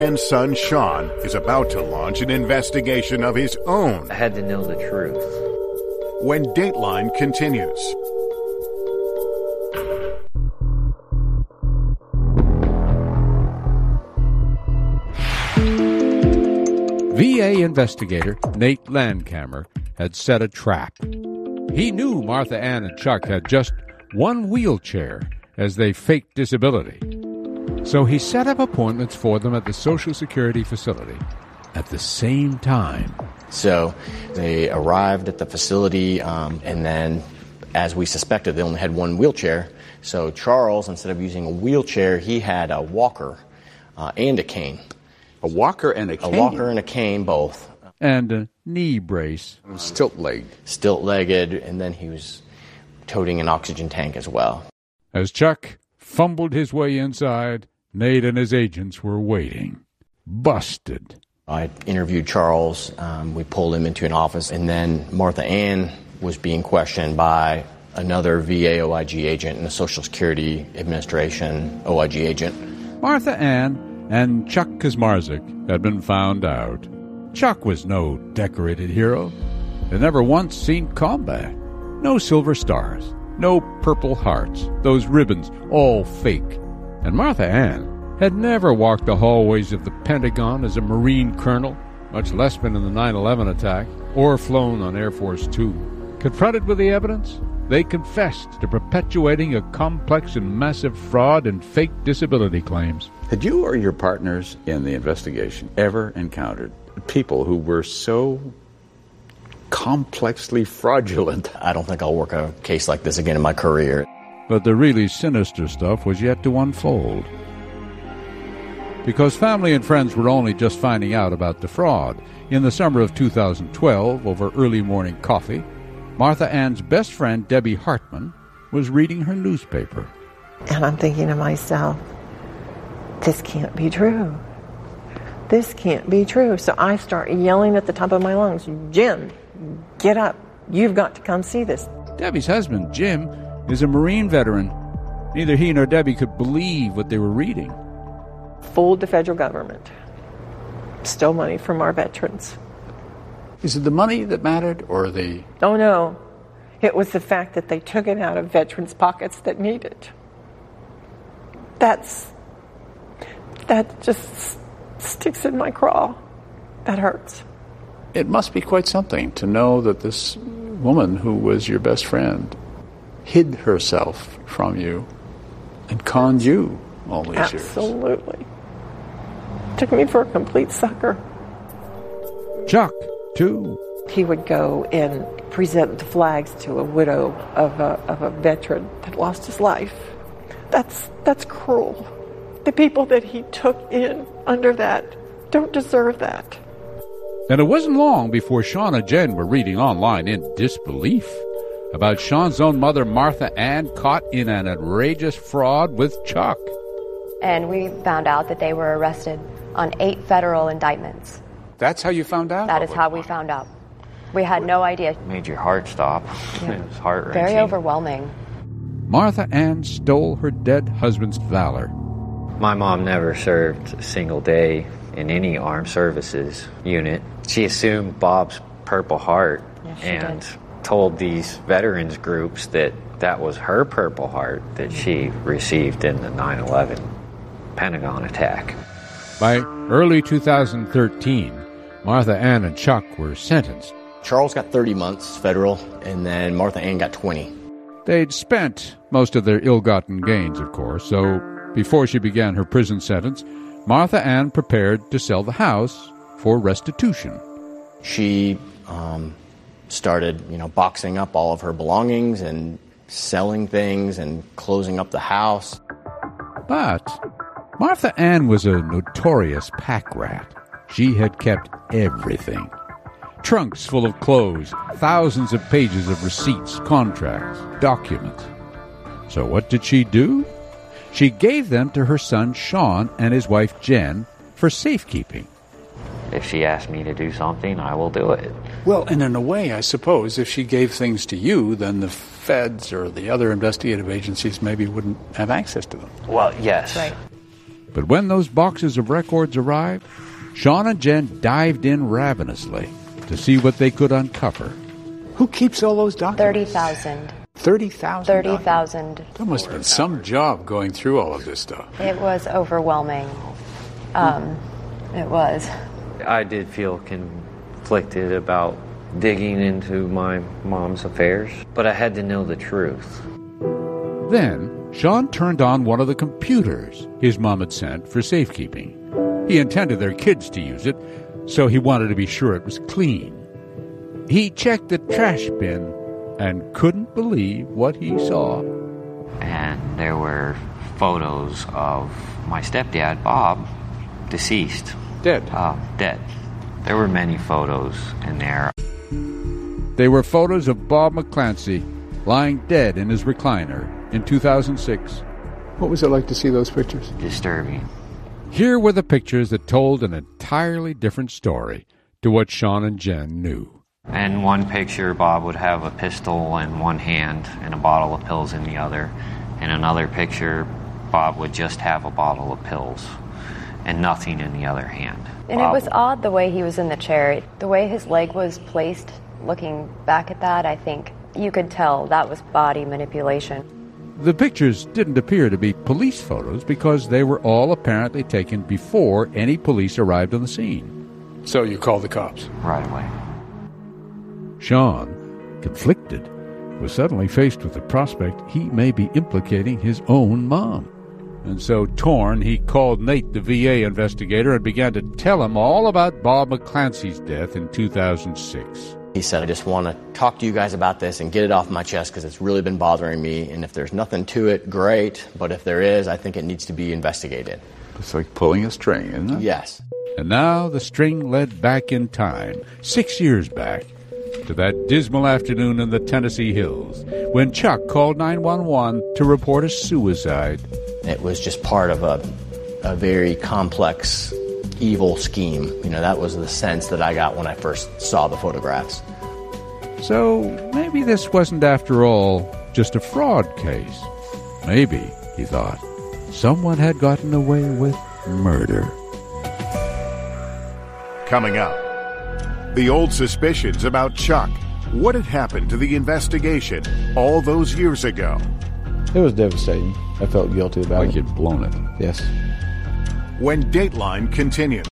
And son Sean is about to launch an investigation of his own. I had to know the truth. When Dateline continues. VA investigator Nate Landcamer had set a trap. He knew Martha Ann and Chuck had just one wheelchair as they faked disability. So he set up appointments for them at the Social Security facility at the same time. So they arrived at the facility, and then, as we suspected, they only had one wheelchair. So Charles, instead of using a wheelchair, he had a walker and a cane. A walker and a cane? A walker and a cane, both. And a knee brace. Stilt-legged. Stilt-legged, and then he was toting an oxygen tank as well. As Chuck fumbled his way inside, Nate and his agents were waiting. Busted. I interviewed Charles. We pulled him into an office, and then Martha Ann was being questioned by another VA OIG agent and a Social Security Administration OIG agent. Martha Ann and Chuck Kaczmarzyk had been found out. Chuck was no decorated hero. Had never once seen combat. No silver stars. No Purple Hearts. Those ribbons, all fake. And Martha Ann had never walked the hallways of the Pentagon as a Marine colonel, much less been in the 9/11 attack, or flown on Air Force Two. Confronted with the evidence, they confessed to perpetuating a complex and massive fraud and fake disability claims. Had you or your partners in the investigation ever encountered people who were so complexly fraudulent? I don't think I'll work a case like this again in my career. But the really sinister stuff was yet to unfold. Because family and friends were only just finding out about the fraud. In the summer of 2012, over early morning coffee, Martha Ann's best friend, Debbie Hartman, was reading her newspaper. And I'm thinking to myself, this can't be true. This can't be true. So I start yelling at the top of my lungs, Jim, get up. You've got to come see this. Debbie's husband, Jim, is a Marine veteran. Neither he nor Debbie could believe what they were reading. Fooled the federal government. Stole money from our veterans. Is it the money that mattered, or the... Oh, no. It was the fact that they took it out of veterans' pockets that need it. That just sticks in my craw. That hurts. It must be quite something to know that this woman who was your best friend hid herself from you and conned you all these years. Absolutely. Took me for a complete sucker. Chuck, too. He would go and present the flags to a widow of a veteran that lost his life. That's cruel. The people that he took in under that don't deserve that. And it wasn't long before Sean and Jen were reading online in disbelief about Sean's own mother, Martha Ann, caught in an outrageous fraud with Chuck. And we found out that they were arrested on 8 federal indictments. That's how you found out? That is how we found out. We had no idea. It made your heart stop. Yeah. It was heart-wrenching. Very overwhelming. Martha Ann stole her dead husband's valor. My mom never served a single day in any armed services unit. She assumed Bob's Purple Heart and told these veterans groups that that was her Purple Heart that she received in the 9/11 Pentagon attack. By early 2013, Martha Ann and Chuck were sentenced. Charles got 30 months federal, and then Martha Ann got 20. They'd spent most of their ill-gotten gains, of course, so before she began her prison sentence, Martha Ann prepared to sell the house for restitution. She started, boxing up all of her belongings and selling things and closing up the house. But Martha Ann was a notorious pack rat. She had kept everything. Trunks full of clothes, thousands of pages of receipts, contracts, documents. So what did she do? She gave them to her son Sean and his wife Jen for safekeeping. If she asked me to do something, I will do it. Well, and in a way, I suppose, if she gave things to you, then the feds or the other investigative agencies maybe wouldn't have access to them. Well, yes. Right. But when those boxes of records arrived, Sean and Jen dived in ravenously to see what they could uncover. Who keeps all those documents? 30,000. 30,000? 30,000. That must have been some job going through all of this stuff. It was overwhelming. It was. I did feel conflicted about digging into my mom's affairs, but I had to know the truth. Then, Sean turned on one of the computers his mom had sent for safekeeping. He intended their kids to use it, so he wanted to be sure it was clean. He checked the trash bin and couldn't believe what he saw. And there were photos of my stepdad, Bob, deceased. Dead? Dead. There were many photos in there. They were photos of Bob McClancy lying dead in his recliner in 2006. What was it like to see those pictures? Disturbing. Here were the pictures that told an entirely different story to what Sean and Jen knew. In one picture, Bob would have a pistol in one hand and a bottle of pills in the other. In another picture, Bob would just have a bottle of pills and nothing in the other hand. And Bob, it was odd the way he was in the chair. The way his leg was placed, looking back at that, I think you could tell that was body manipulation. The pictures didn't appear to be police photos because they were all apparently taken before any police arrived on the scene. So you called the cops? Right away. Sean, conflicted, was suddenly faced with the prospect he may be implicating his own mom. And so torn, he called Nate, the VA investigator, and began to tell him all about Bob McClancy's death in 2006. He said, I just want to talk to you guys about this and get it off my chest because it's really been bothering me. And if there's nothing to it, great. But if there is, I think it needs to be investigated. It's like pulling a string, isn't it? Yes. And now the string led back in time, 6 years back, to that dismal afternoon in the Tennessee hills when Chuck called 911 to report a suicide. It was just part of a very complex, evil scheme. You know, that was the sense that I got when I first saw the photographs. So maybe this wasn't, after all, just a fraud case. Maybe, he thought, someone had gotten away with murder. Coming up, the old suspicions about Chuck. What had happened to the investigation all those years ago? It was devastating. I felt guilty about it. Like you'd blown it. Yes. When Dateline continues.